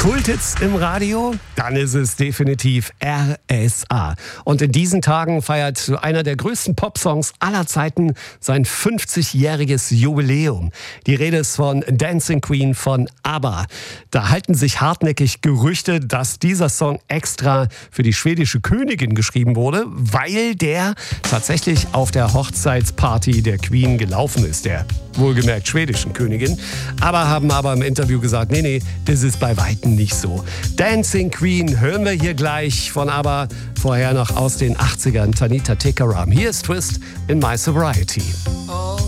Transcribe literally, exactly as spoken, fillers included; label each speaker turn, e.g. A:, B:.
A: Kulthits im Radio? Dann ist es definitiv R S A. Und in diesen Tagen feiert einer der größten Popsongs aller Zeiten sein fünfzigjähriges Jubiläum. Die Rede ist von Dancing Queen von ABBA. Da halten sich hartnäckig Gerüchte, dass dieser Song extra für die schwedische Königin geschrieben wurde, weil der tatsächlich auf der Hochzeitsparty der Queen gelaufen ist, der wohlgemerkt schwedischen Königin. Aber haben aber im Interview gesagt, nee, nee, das ist bei Weitem nicht so. Dancing Queen hören wir hier gleich von ABBA, vorher noch aus den achtzigern, Tanita Tikaram. Hier ist Twist in My Sobriety.